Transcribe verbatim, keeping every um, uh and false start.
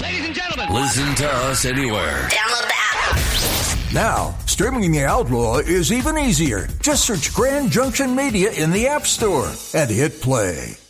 Ladies and gentlemen. Listen to us anywhere. Download the app. Now, streaming The Outlaw is even easier. Just search Grand Junction Media in the App Store and hit play.